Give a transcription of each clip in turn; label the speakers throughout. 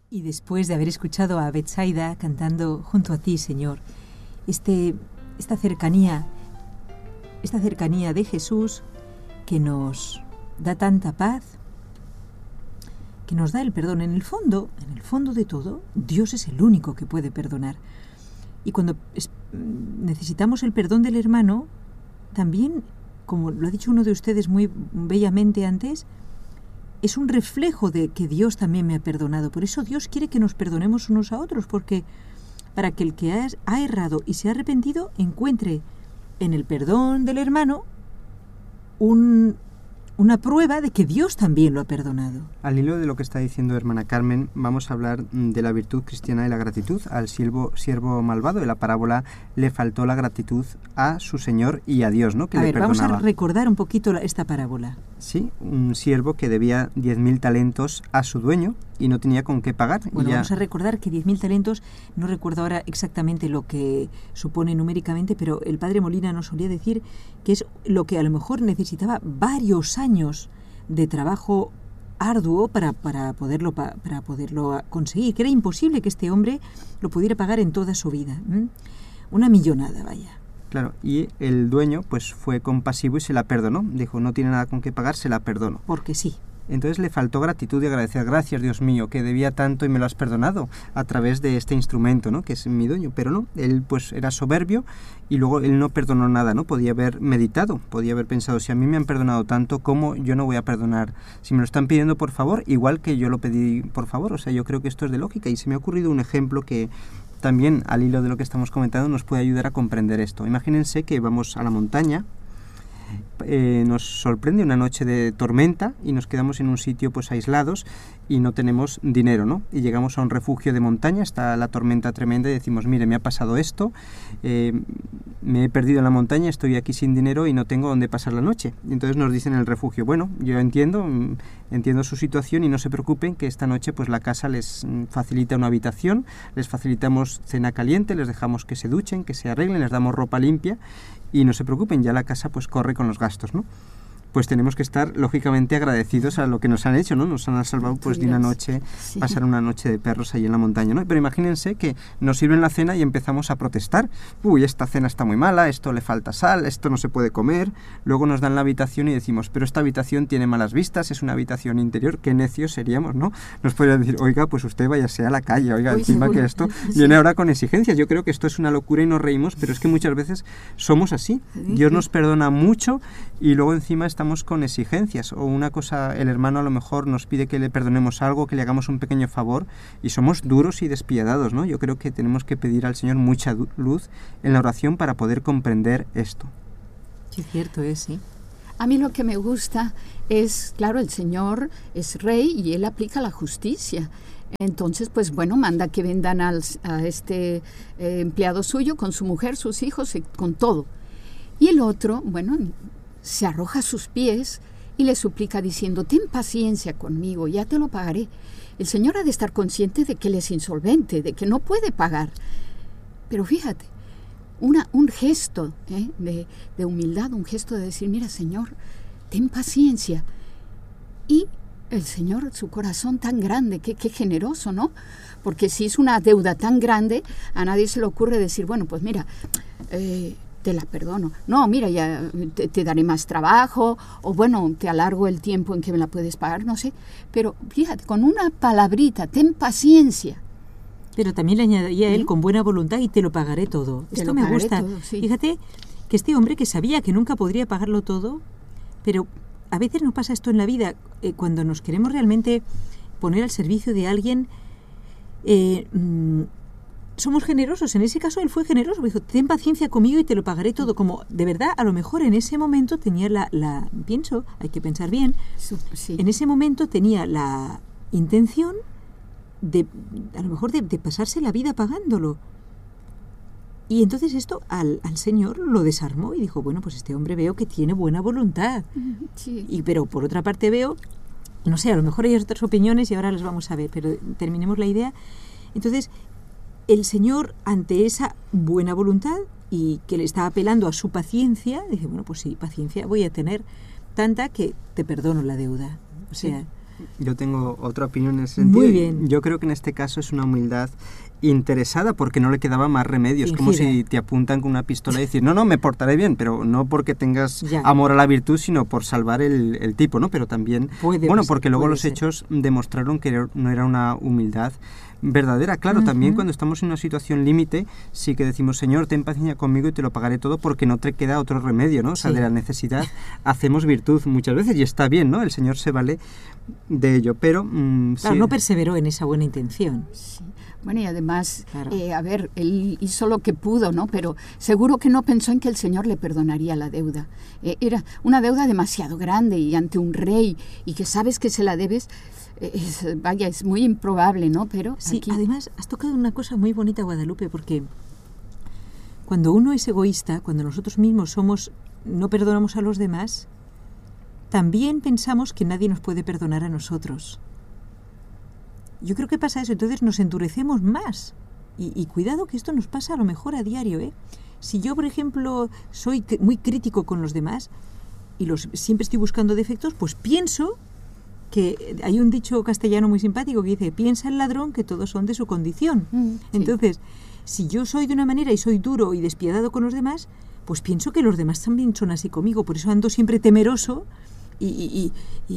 Speaker 1: Y después de haber escuchado a Betsaida cantando junto a ti, Señor, esta cercanía de Jesús que nos da tanta paz, que nos da el perdón. En el fondo de todo, Dios es el único que puede perdonar. Y cuando necesitamos el perdón del hermano, también, como lo ha dicho uno de ustedes muy bellamente antes, es un reflejo de que Dios también me ha perdonado. Por eso Dios quiere que nos perdonemos unos a otros, porque para que el que ha errado y se ha arrepentido encuentre en el perdón del hermano una prueba de que Dios también lo ha perdonado.
Speaker 2: Al hilo de lo que está diciendo hermana Carmen, vamos a hablar de la virtud cristiana de la gratitud. Al siervo malvado de la parábola le faltó la gratitud a su Señor y a Dios, ¿no? Que le perdonaba.
Speaker 1: Vamos a recordar un poquito esta parábola.
Speaker 2: Sí, un siervo que debía 10.000 talentos a su dueño y no tenía con qué pagar.
Speaker 1: Bueno, vamos a recordar que 10.000 talentos, no recuerdo ahora exactamente lo que supone numéricamente, pero el padre Molina nos solía decir que es lo que a lo mejor necesitaba varios años de trabajo arduo para poderlo conseguir, que era imposible que este hombre lo pudiera pagar en toda su vida. Una millonada, vaya.
Speaker 2: Claro, y el dueño pues fue compasivo y se la perdonó. Dijo, no tiene nada con qué pagar, se la perdono.
Speaker 1: Porque sí.
Speaker 2: Entonces le faltó gratitud y agradecer. Gracias, Dios mío, que debía tanto y me lo has perdonado a través de este instrumento, ¿no? Que es mi dueño. Pero no, él pues era soberbio y luego él no perdonó nada, ¿no? Podía haber meditado, podía haber pensado, si a mí me han perdonado tanto, ¿cómo yo no voy a perdonar? Si me lo están pidiendo por favor, igual que yo lo pedí por favor. O sea, yo creo que esto es de lógica y se me ha ocurrido un ejemplo que también al hilo de lo que estamos comentando nos puede ayudar a comprender esto. Imagínense que vamos a la montaña, nos sorprende una noche de tormenta y nos quedamos en un sitio pues aislados y no tenemos dinero, ¿no? Y llegamos a un refugio de montaña, está la tormenta tremenda y decimos, mire, me ha pasado esto, me he perdido en la montaña, estoy aquí sin dinero y no tengo dónde pasar la noche. Y entonces nos dicen en el refugio, bueno, yo entiendo su situación y no se preocupen que esta noche pues la casa les facilita una habitación, les facilitamos cena caliente, les dejamos que se duchen, que se arreglen, les damos ropa limpia y no se preocupen, ya la casa pues corre con los gastos, ¿no? Pues tenemos que estar lógicamente agradecidos a lo que nos han hecho, ¿no? Nos han salvado pues de una noche, sí, pasar una noche de perros ahí en la montaña, ¿no? Pero imagínense que nos sirven la cena y empezamos a protestar. Uy, esta cena está muy mala, esto le falta sal, esto no se puede comer. Luego nos dan la habitación y decimos, pero esta habitación tiene malas vistas, es una habitación interior, qué necios seríamos, ¿no? Nos podrían decir, oiga, pues usted váyase a la calle, oiga, encima que esto viene ahora con exigencias. Yo creo que esto es una locura y nos reímos, pero es que muchas veces somos así. Dios nos perdona mucho y luego encima estamos con exigencias, o una cosa, el hermano a lo mejor nos pide que le perdonemos algo, que le hagamos un pequeño favor y somos duros y despiadados, ¿no? Yo creo que tenemos que pedir al Señor mucha luz en la oración para poder comprender esto.
Speaker 1: Qué cierto es, sí.
Speaker 3: A mí lo que me gusta es, claro, el Señor es rey y Él aplica la justicia. Entonces, pues bueno, manda que vendan a este empleado suyo con su mujer, sus hijos, con todo. Y el otro, bueno, se arroja a sus pies y le suplica diciendo, ten paciencia conmigo, ya te lo pagaré. El Señor ha de estar consciente de que Él es insolvente, de que no puede pagar. Pero fíjate, un gesto de humildad, un gesto de decir, mira Señor, ten paciencia. Y el Señor, su corazón tan grande, qué generoso, ¿no? Porque si es una deuda tan grande, a nadie se le ocurre decir, bueno, pues mira, te la perdono. No, mira, ya te daré más trabajo, o bueno, te alargo el tiempo en que me la puedes pagar, no sé. Pero fíjate, con una palabrita, ten paciencia.
Speaker 1: Pero también le añadía él con buena voluntad y te lo pagaré todo. Esto me gusta. Todo, sí. Fíjate que este hombre que sabía que nunca podría pagarlo todo, pero a veces nos pasa esto en la vida, cuando nos queremos realmente poner al servicio de alguien, somos generosos. En ese caso él fue generoso, dijo, ten paciencia conmigo y te lo pagaré todo. Como de verdad, a lo mejor en ese momento tenía pienso, hay que pensar bien, sí. En ese momento tenía la intención a lo mejor de pasarse la vida pagándolo. Y entonces esto al Señor lo desarmó y dijo, bueno, pues este hombre veo que tiene buena voluntad. Sí. Pero por otra parte veo, no sé, a lo mejor hay otras opiniones y ahora las vamos a ver, pero terminemos la idea. Entonces, el Señor, ante esa buena voluntad y que le estaba apelando a su paciencia, dice, bueno, pues sí, paciencia voy a tener tanta que te perdono la deuda. O sea,
Speaker 2: Yo tengo otra opinión en ese sentido.
Speaker 1: Muy bien.
Speaker 2: Yo creo que en este caso es una humildad interesada porque no le quedaba más remedio. Es como si te apuntan con una pistola y decir, no, me portaré bien, pero no porque tengas amor a la virtud, sino por salvar el tipo, ¿no? Pero también, porque luego los hechos demostraron que no era una humildad verdadera. Claro, también cuando estamos en una situación límite, sí que decimos, Señor, ten paciencia conmigo y te lo pagaré todo porque no te queda otro remedio, ¿no? O sea, de la necesidad hacemos virtud muchas veces y está bien, ¿no? El Señor se vale de ello, pero...
Speaker 1: claro, no perseveró en esa buena intención.
Speaker 3: Sí. Bueno, y además, él hizo lo que pudo, ¿no? Pero seguro que no pensó en que el Señor le perdonaría la deuda. Era una deuda demasiado grande y ante un rey y que sabes que se la debes, es muy improbable, ¿no? Pero
Speaker 1: sí, aquí... además has tocado una cosa muy bonita, Guadalupe, porque cuando uno es egoísta, cuando nosotros mismos no perdonamos a los demás, también pensamos que nadie nos puede perdonar a nosotros. Yo creo que pasa eso, entonces nos endurecemos más. Y cuidado que esto nos pasa a lo mejor a diario, ¿eh? Si yo, por ejemplo, soy muy crítico con los demás y siempre estoy buscando defectos, pues pienso que hay un dicho castellano muy simpático que dice, piensa el ladrón que todos son de su condición. Entonces, si yo soy de una manera y soy duro y despiadado con los demás, pues pienso que los demás también son así conmigo. Por eso ando siempre temeroso y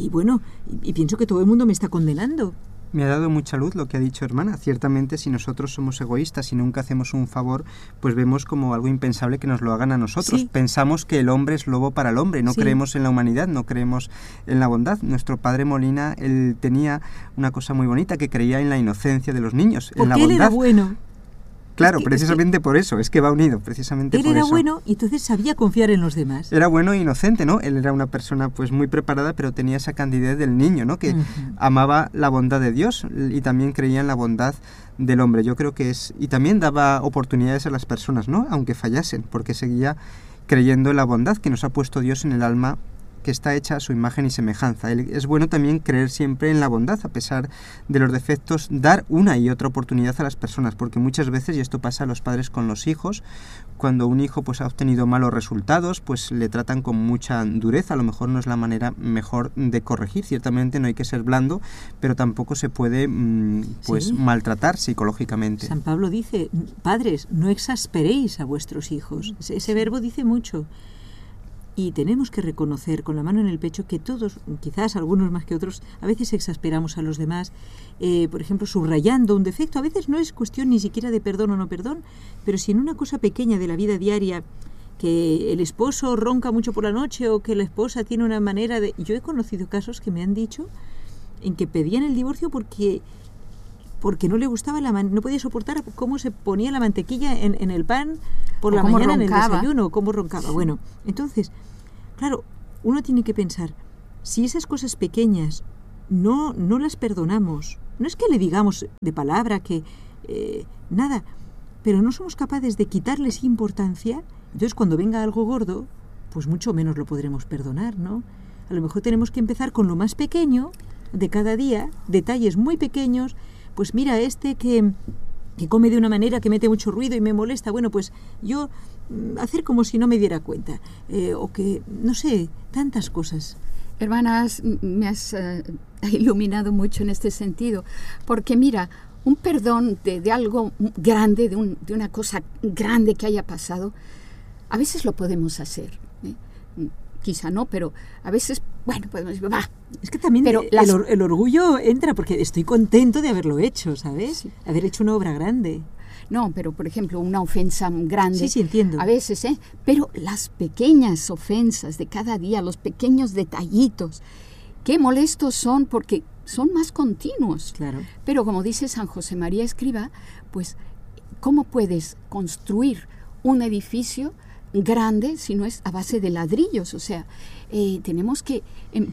Speaker 1: pienso que todo el mundo me está condenando.
Speaker 2: Me ha dado mucha luz lo que ha dicho hermana. Ciertamente, si nosotros somos egoístas y nunca hacemos un favor, pues vemos como algo impensable que nos lo hagan a nosotros. Pensamos que el hombre es lobo para el hombre, no creemos en la humanidad, no creemos en la bondad. Nuestro padre Molina, él tenía una cosa muy bonita, que creía en la inocencia de los niños, en la bondad.
Speaker 1: Porque él era bueno.
Speaker 2: Claro, precisamente por eso, es que va unido, precisamente por eso.
Speaker 1: Él era bueno y entonces sabía confiar en los demás.
Speaker 2: Era bueno e inocente, ¿no? Él era una persona pues muy preparada, pero tenía esa candidez del niño, ¿no? Que amaba la bondad de Dios y también creía en la bondad del hombre. Yo creo que es... Y también daba oportunidades a las personas, ¿no? Aunque fallasen, porque seguía creyendo en la bondad que nos ha puesto Dios en el alma, que está hecha a su imagen y semejanza. Es bueno también creer siempre en la bondad, a pesar de los defectos, dar una y otra oportunidad a las personas, porque muchas veces, y esto pasa a los padres con los hijos, cuando un hijo pues ha obtenido malos resultados, pues le tratan con mucha dureza. A lo mejor no es la manera mejor de corregir. Ciertamente no hay que ser blando, pero tampoco se puede maltratar psicológicamente.
Speaker 1: San Pablo dice, padres, no exasperéis a vuestros hijos. Ese verbo dice mucho. Y tenemos que reconocer con la mano en el pecho que todos, quizás algunos más que otros, a veces exasperamos a los demás, por ejemplo, subrayando un defecto. A veces no es cuestión ni siquiera de perdón o no perdón, pero si en una cosa pequeña de la vida diaria, que el esposo ronca mucho por la noche o que la esposa tiene una manera de... Yo he conocido casos que me han dicho en que pedían el divorcio porque no le gustaba no podía soportar cómo se ponía la mantequilla en el pan por la mañana en el desayuno, cómo roncaba. Bueno, entonces, claro, uno tiene que pensar, si esas cosas pequeñas no las perdonamos, no es que le digamos de palabra que nada, pero no somos capaces de quitarles importancia, entonces cuando venga algo gordo, pues mucho menos lo podremos perdonar, ¿no? A lo mejor tenemos que empezar con lo más pequeño de cada día, detalles muy pequeños. Pues mira, que come de una manera que mete mucho ruido y me molesta, bueno, pues yo hacer como si no me diera cuenta, o que, no sé, tantas cosas.
Speaker 3: Hermanas, me has iluminado mucho en este sentido, porque mira, un perdón de algo grande, de una cosa grande que haya pasado, a veces lo podemos hacer, quizá no, pero a veces, bueno, podemos decir, va.
Speaker 1: Es que también pero el orgullo entra porque estoy contento de haberlo hecho, ¿sabes? Sí. Haber hecho una obra grande.
Speaker 3: No, pero por ejemplo, una ofensa grande.
Speaker 1: Sí, entiendo.
Speaker 3: A veces, pero las pequeñas ofensas de cada día, los pequeños detallitos, qué molestos son porque son más continuos.
Speaker 1: Claro.
Speaker 3: Pero como dice San José María Escrivá, pues, ¿cómo puedes construir un edificio grande si no es a base de ladrillos? O sea, tenemos que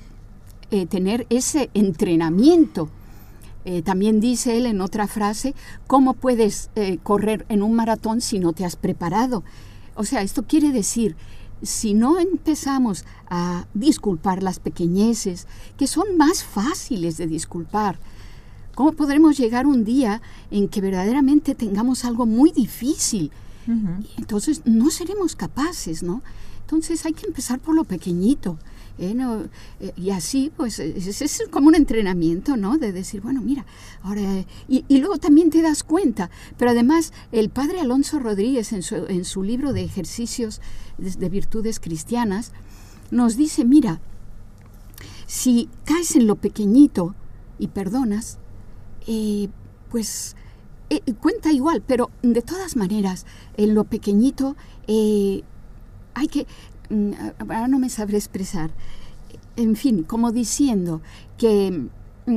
Speaker 3: tener ese entrenamiento. También dice él en otra frase, ¿cómo puedes correr en un maratón si no te has preparado? O sea, esto quiere decir, si no empezamos a disculpar las pequeñeces, que son más fáciles de disculpar, ¿cómo podremos llegar un día en que verdaderamente tengamos algo muy difícil? Entonces no seremos capaces, ¿no? Entonces hay que empezar por lo pequeñito. y así, pues, es como un entrenamiento, ¿no? De decir, bueno, mira, ahora... Y luego también te das cuenta, pero además el padre Alonso Rodríguez en su libro de ejercicios de virtudes cristianas nos dice, mira, si caes en lo pequeñito y perdonas, pues cuenta igual, pero de todas maneras, en lo pequeñito hay que... ahora no me sabré expresar. En fin, como diciendo que...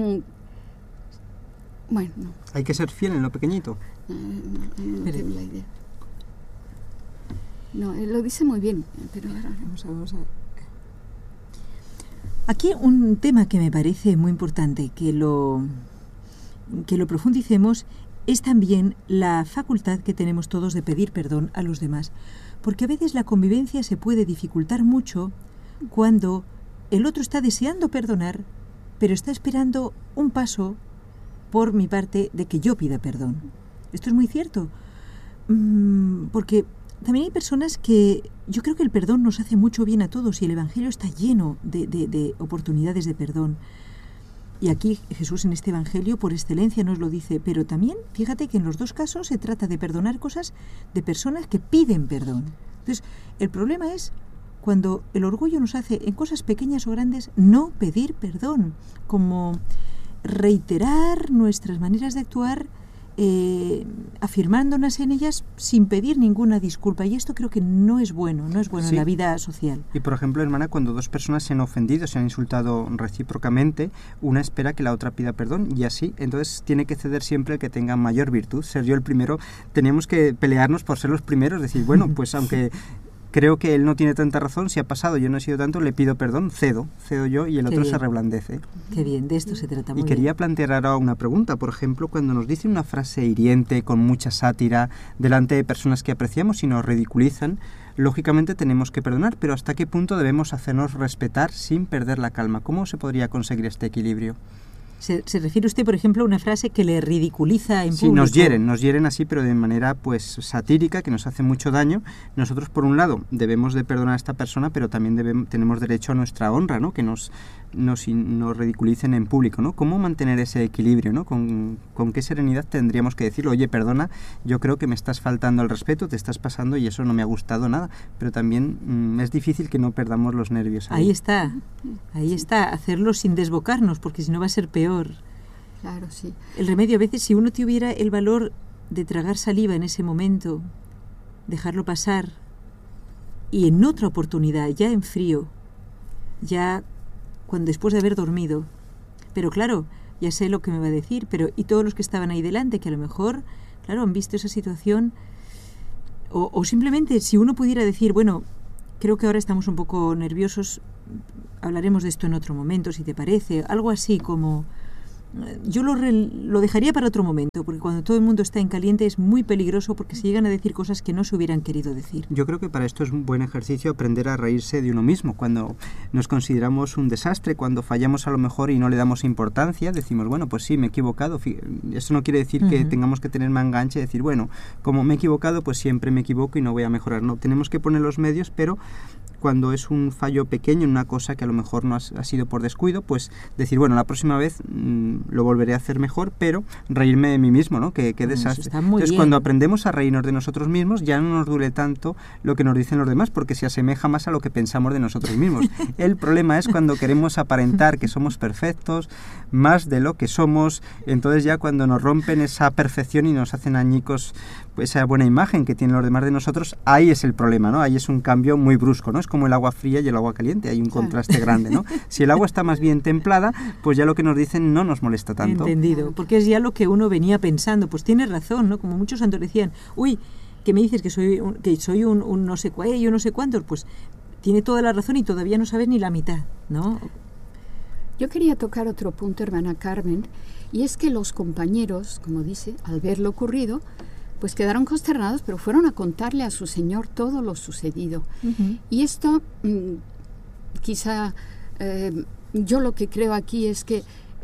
Speaker 3: bueno, no.
Speaker 2: Hay que ser fiel en lo pequeñito.
Speaker 3: No tengo la idea. No, lo dice muy bien, pero ahora...
Speaker 1: Vamos a ver. Aquí un tema que me parece muy importante que lo profundicemos es también la facultad que tenemos todos de pedir perdón a los demás, porque a veces la convivencia se puede dificultar mucho cuando el otro está deseando perdonar, pero está esperando un paso por mi parte de que yo pida perdón. Esto es muy cierto, porque también hay personas que yo creo que el perdón nos hace mucho bien a todos y el Evangelio está lleno de oportunidades de perdón. Y aquí Jesús en este Evangelio por excelencia nos lo dice, pero también fíjate que en los dos casos se trata de perdonar cosas de personas que piden perdón. Entonces, el problema es cuando el orgullo nos hace en cosas pequeñas o grandes no pedir perdón, como reiterar nuestras maneras de actuar, afirmándonos en ellas sin pedir ninguna disculpa, y esto creo que no es bueno sí. En la vida social.
Speaker 2: Y por ejemplo, hermana, cuando dos personas se han ofendido, se han insultado recíprocamente, una espera que la otra pida perdón y así, entonces tiene que ceder siempre el que tenga mayor virtud. Ser yo el primero, teníamos que pelearnos por ser los primeros, decir, bueno, pues aunque creo que él no tiene tanta razón, si ha pasado, yo no he sido tanto, le pido perdón, cedo yo y el otro se reblandece.
Speaker 1: Qué bien, de esto se trata muy bien.
Speaker 2: Y quería plantear ahora una pregunta, por ejemplo, cuando nos dicen una frase hiriente, con mucha sátira, delante de personas que apreciamos y nos ridiculizan, lógicamente tenemos que perdonar, pero ¿hasta qué punto debemos hacernos respetar sin perder la calma? ¿Cómo se podría conseguir este equilibrio?
Speaker 1: ¿Se refiere usted, por ejemplo, a una frase que le ridiculiza en público?
Speaker 2: Sí, nos hieren así, pero de manera pues satírica, que nos hace mucho daño. Nosotros, por un lado, debemos de perdonar a esta persona, pero también tenemos derecho a nuestra honra, ¿no? Que nos ridiculicen en público, ¿no? ¿Cómo mantener ese equilibrio, ¿no? ¿Con qué serenidad tendríamos que decirlo? Oye, perdona, yo creo que me estás faltando al respeto, te estás pasando y eso no me ha gustado nada, pero también es difícil que no perdamos los nervios.
Speaker 1: Ahí está, hacerlo sin desbocarnos, porque si no va a ser peor.
Speaker 3: Claro, sí.
Speaker 1: El remedio, a veces, si uno tuviera el valor de tragar saliva en ese momento, dejarlo pasar, y en otra oportunidad, ya en frío, ya después de haber dormido, pero claro, ya sé lo que me va a decir, pero y todos los que estaban ahí delante, que a lo mejor, claro, han visto esa situación, o simplemente si uno pudiera decir, bueno, creo que ahora estamos un poco nerviosos, hablaremos de esto en otro momento, si te parece, algo así como... Yo lo dejaría para otro momento, porque cuando todo el mundo está en caliente es muy peligroso, porque se llegan a decir cosas que no se hubieran querido decir.
Speaker 2: Yo creo que para esto es un buen ejercicio aprender a reírse de uno mismo. Cuando nos consideramos un desastre, cuando fallamos a lo mejor y no le damos importancia, decimos, bueno, pues sí, me he equivocado. Eso no quiere decir que tengamos que tener manganche y decir, bueno, como me he equivocado, pues siempre me equivoco y no voy a mejorar. No, tenemos que poner los medios, pero cuando es un fallo pequeño en una cosa que a lo mejor no ha sido por descuido, pues decir, bueno, la próxima vez lo volveré a hacer mejor, pero reírme de mí mismo, ¿no? Qué desastre. Entonces, cuando aprendemos a reírnos de nosotros mismos, ya no nos duele tanto lo que nos dicen los demás, porque se asemeja más a lo que pensamos de nosotros mismos. El problema es cuando queremos aparentar que somos perfectos, más de lo que somos, entonces ya cuando nos rompen esa perfección y nos hacen añicos pues, esa buena imagen que tienen los demás de nosotros, ahí es el problema, ¿no? Ahí es un cambio muy brusco, ¿no? Es como el agua fría y el agua caliente, hay un contraste grande, ¿no? Si el agua está más bien templada, pues ya lo que nos dicen no nos molesta tanto.
Speaker 1: Entendido, porque es ya lo que uno venía pensando, pues tienes razón, ¿no? Como muchos santos decían, uy, que me dices que soy un no sé cuál, yo no sé cuántos, pues tiene toda la razón y todavía no sabes ni la mitad, ¿no?
Speaker 3: Yo quería tocar otro punto, hermana Carmen, y es que los compañeros, como dice, al ver lo ocurrido, pues quedaron consternados, pero fueron a contarle a su señor todo lo sucedido. Y esto, quizá, yo lo que creo aquí es que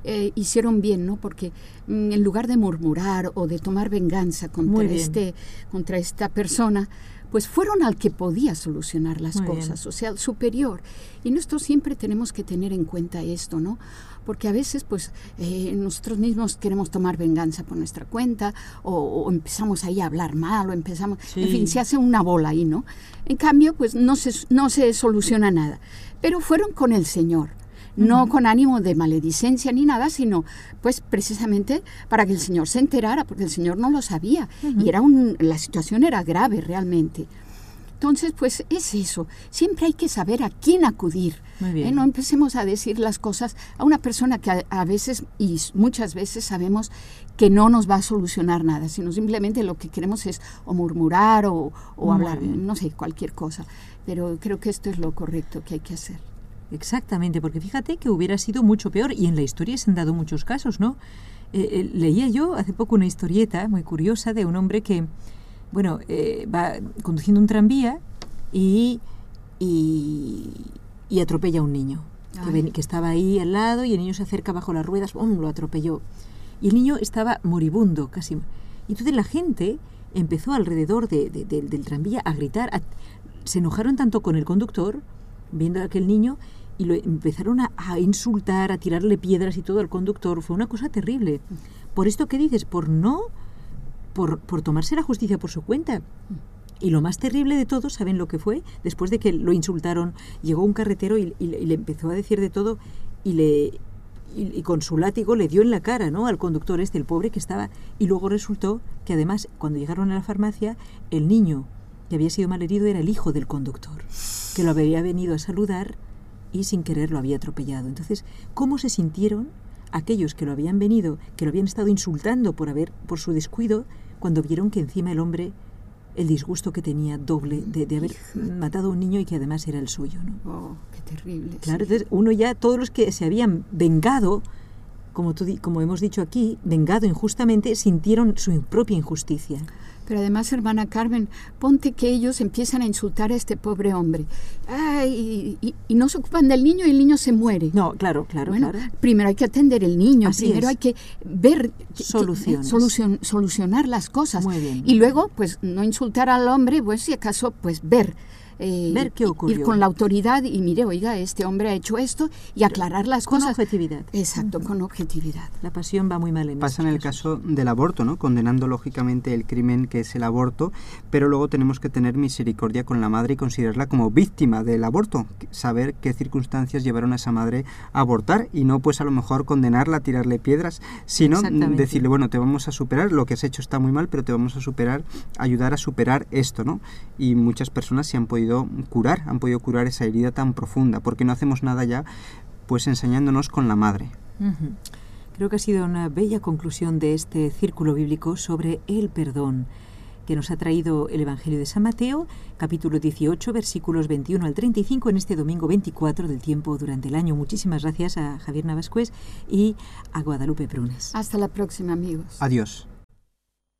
Speaker 3: hicieron bien, ¿no? Porque en lugar de murmurar o de tomar venganza contra esta persona, pues fueron al que podía solucionar las cosas, o sea, al superior. Y nosotros siempre tenemos que tener en cuenta esto, ¿no? Porque a veces, pues, nosotros mismos queremos tomar venganza por nuestra cuenta, o empezamos ahí a hablar mal, o empezamos, en fin, se hace una bola ahí, ¿no? En cambio, pues, no se soluciona nada. Pero fueron con el Señor, no con ánimo de maledicencia ni nada, sino, pues, precisamente para que el Señor se enterara, porque el Señor no lo sabía, y la situación era grave realmente. Entonces, pues es eso. Siempre hay que saber a quién acudir. No empecemos a decir las cosas a una persona que a veces y muchas veces sabemos que no nos va a solucionar nada, sino simplemente lo que queremos es o murmurar o hablar, no sé, cualquier cosa. Pero creo que esto es lo correcto que hay que hacer.
Speaker 1: Exactamente, porque fíjate que hubiera sido mucho peor, y en la historia se han dado muchos casos, ¿no? Leía yo hace poco una historieta muy curiosa de un hombre que va conduciendo un tranvía y atropella a un niño que estaba ahí al lado, y el niño se acerca bajo las ruedas, ¡bum!, lo atropelló. Y el niño estaba moribundo casi. Y entonces la gente empezó alrededor del tranvía a gritar. Se enojaron tanto con el conductor, viendo a aquel niño, y lo empezaron a insultar, a tirarle piedras y todo al conductor. Fue una cosa terrible. Por esto que dices, por tomarse la justicia por su cuenta. Y lo más terrible de todo, ¿saben lo que fue? Después de que lo insultaron, llegó un carretero y le empezó a decir de todo, y con su látigo le dio en la cara, ¿no?, al conductor el pobre que estaba. Y luego resultó que además, cuando llegaron a la farmacia, el niño que había sido malherido era el hijo del conductor, que lo había venido a saludar y sin querer lo había atropellado. Entonces, ¿cómo se sintieron aquellos que lo habían estado insultando por su descuido, cuando vieron que encima el hombre, el disgusto que tenía doble de haber matado a un niño y que además era el suyo, ¿no?
Speaker 3: Oh, qué terrible.
Speaker 1: Claro, sí. Entonces todos los que se habían vengado, como hemos dicho aquí, vengado injustamente, sintieron su propia injusticia.
Speaker 3: Pero además, hermana Carmen, ponte que ellos empiezan a insultar a este pobre hombre. Y no se ocupan del niño y el niño se muere.
Speaker 1: No, claro.
Speaker 3: Bueno, primero hay que atender el niño, hay que ver solucionar las cosas.
Speaker 1: Muy bien.
Speaker 3: Y luego, pues, no insultar al hombre, pues, si acaso, pues, ver
Speaker 1: qué ocurrió.
Speaker 3: Ir con la autoridad y mire, oiga, este hombre ha hecho esto, y aclarar las cosas.
Speaker 1: Con objetividad.
Speaker 3: Exacto, con objetividad.
Speaker 1: La pasión va muy mal en
Speaker 2: Pasa en el caso del aborto, ¿no? Condenando lógicamente el crimen que es el aborto, pero luego tenemos que tener misericordia con la madre y considerarla como víctima del aborto, saber qué circunstancias llevaron a esa madre a abortar, y no pues a lo mejor condenarla, tirarle piedras, sino decirle, bueno, te vamos a superar, lo que has hecho está muy mal, pero te vamos a superar, ayudar a superar esto, ¿no? Y muchas personas han podido curar esa herida tan profunda, porque no hacemos nada ya, pues enseñándonos con la madre.
Speaker 1: Creo que ha sido una bella conclusión de este círculo bíblico sobre el perdón, que nos ha traído el Evangelio de San Mateo, capítulo 18, versículos 21 al 35, en este domingo 24 del tiempo durante el año. Muchísimas gracias a Javier Navascués y a Guadalupe Prunes.
Speaker 3: Hasta la próxima, amigos.
Speaker 2: Adiós.